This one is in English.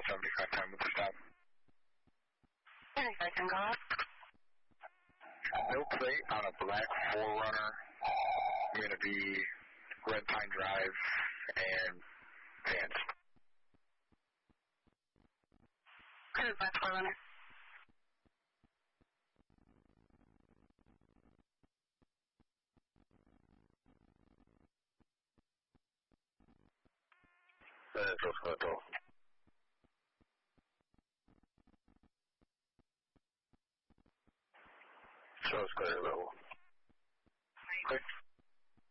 75 time with the stop. 75 can go up. No plate on a black 4Runner. I'm going to be Red Pine Drive and Vance. Clear black 4Runner. Central Central. Shows clear level.